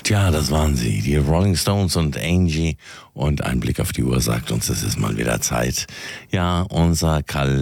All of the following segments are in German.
Tja, das waren sie, die Rolling Stones und Angie. Und ein Blick auf die Uhr sagt uns, es ist mal wieder Zeit, ja, unseren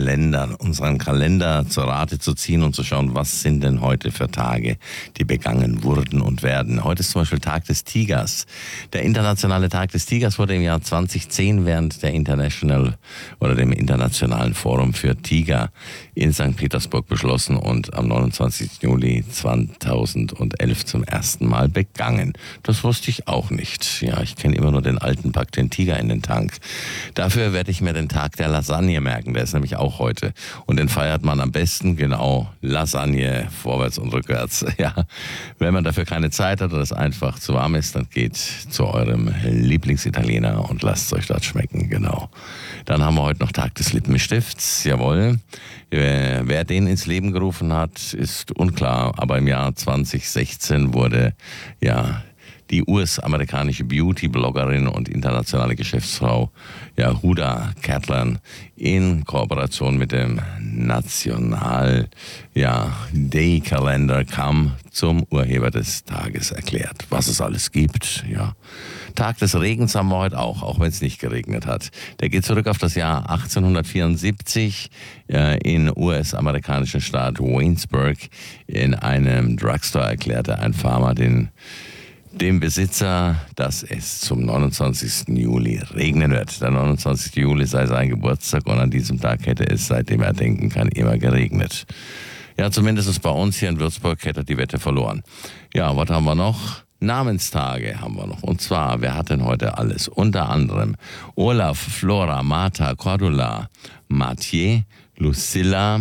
Kalender zur Rate zu ziehen und zu schauen, was sind denn heute für Tage, die begangen wurden und werden. Heute ist zum Beispiel Tag des Tigers. Der internationale Tag des Tigers wurde im Jahr 2010 während der dem Internationalen Forum für Tiger in St. Petersburg beschlossen und am 29. Juli 2011 zum ersten Mal begangen. Das wusste ich auch nicht. Ja, ich kenne immer nur den alten Pack den Tiger in den Tank. Dafür werde ich mir den Tag der Lasagne merken. Der ist nämlich auch heute. Und den feiert man am besten, genau, Lasagne, vorwärts und rückwärts. Ja, wenn man dafür keine Zeit hat oder es einfach zu warm ist, dann geht zu eurem Lieblingsitaliener und lasst es euch dort schmecken, genau. Dann haben wir heute noch Tag des Lippenstifts, jawohl. Wer den ins Leben gerufen hat, ist unklar, aber im Jahr 2016 wurde ja die US-amerikanische Beauty-Bloggerin und internationale Geschäftsfrau Huda Catlin in Kooperation mit dem National Day Calendar zum Urheber des Tages erklärt. Was es alles gibt, ja. Tag des Regens haben wir heute auch wenn es nicht geregnet hat. Der geht zurück auf das Jahr 1874 in US-amerikanischen Staat Waynesburg. In einem Drugstore erklärte ein Farmer dem Besitzer, dass es zum 29. Juli regnen wird. Der 29. Juli sei sein Geburtstag und an diesem Tag hätte es, seitdem er denken kann, immer geregnet. Ja, zumindest bei uns hier in Würzburg hätte die Wette verloren. Ja, was haben wir noch? Namenstage haben wir noch. Und zwar, wer hat denn heute alles? Unter anderem Olaf, Flora, Martha, Cordula, Mathieu, Lucilla,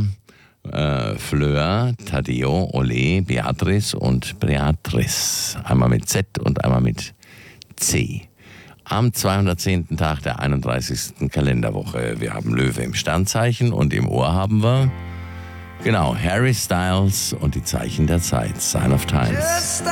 Fleur, Taddeo, Ole, Beatrice und Beatrice. Einmal mit Z und einmal mit C. Am 210. Tag der 31. Kalenderwoche. Wir haben Löwe im Sternzeichen und im Ohr haben wir, genau, Harry Styles und die Zeichen der Zeit, Sign of Times.